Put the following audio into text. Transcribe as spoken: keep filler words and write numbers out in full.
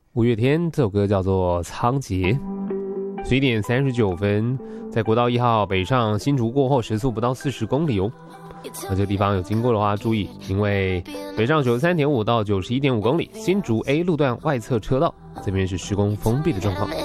五月天这首歌叫做《仓颉》。十一点三十九分，在国道一号北上新竹过后，时速不到四十公里哦。那这个地方有经过的话注意，因为北上九十三点五到九十一点五公里，新竹 A 路段外侧车道这边是施工封闭的状况。